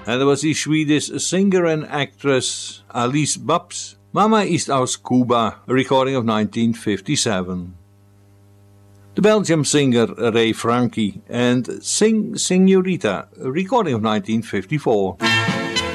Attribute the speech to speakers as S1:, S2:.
S1: En dat was die Swedish singer and actress Alice Babs. Mama is aus Cuba, a recording of 1957. The Belgian singer Ray Frankie and Sing Signorita, a recording of 1954.